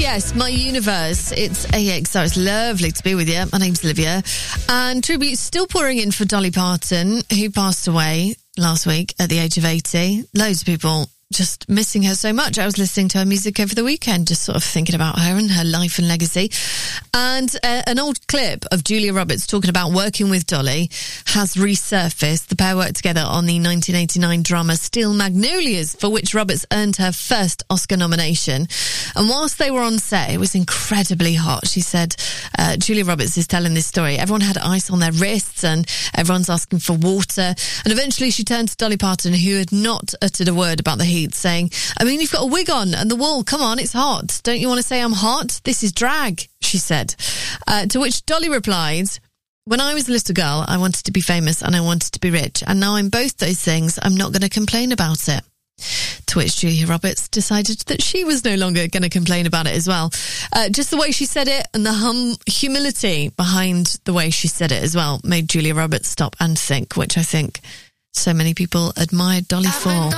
yes, My Universe. It's AXO. It's lovely to be with you. My name's Olivia. And tributes still pouring in for Dolly Parton, who passed away last week at the age of 80. Loads of people just missing her so much. I was listening to her music over the weekend, just sort of thinking about her and her life and legacy. And an old clip of Julia Roberts talking about working with Dolly has resurfaced. The pair worked together on the 1989 drama Steel Magnolias, for which Roberts earned her first Oscar nomination. And whilst they were on set, it was incredibly hot. She said, Julia Roberts is telling this story. Everyone had ice on their wrists and everyone's asking for water. And eventually she turned to Dolly Parton, who had not uttered a word about the heat, saying, I mean, you've got a wig on and the wool. Come on, it's hot. Don't you want to say I'm hot? This is drag, she said. To which Dolly replied, when I was a little girl, I wanted to be famous and I wanted to be rich. And now I'm both those things. I'm not going to complain about it. To which Julia Roberts decided that she was no longer going to complain about it as well. Just the way she said it and the humility behind the way she said it as well made Julia Roberts stop and think, which I think so many people admired Dolly for.